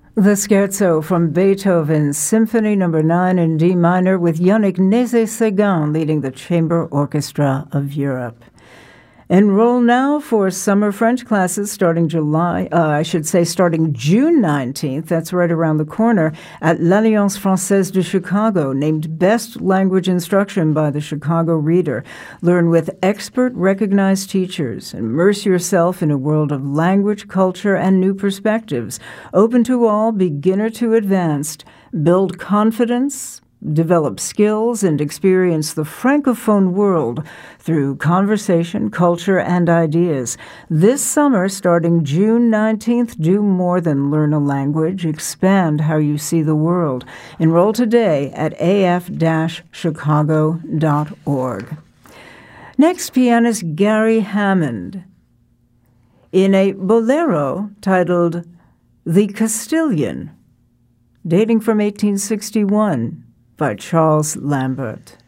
The Scherzo from Beethoven's Symphony No. 9 in D minor with Yannick Nézet-Séguin leading the Chamber Orchestra of Europe. Enroll now for summer French classes starting June 19th. That's right around the corner at l'Alliance Française de Chicago, named Best Language Instruction by the Chicago Reader. Learn with expert recognized teachers. Immerse yourself in a world of language, culture, and new perspectives. Open to all, beginner to advanced. Build confidence, develop skills, and experience the Francophone world through conversation, culture, and ideas. This summer, starting June 19th, do more than learn a language. Expand how you see the world. Enroll today at af-chicago.org. Next, pianist Gary Hammond in a bolero titled The Castilian, dating from 1861, by Charles Lambert.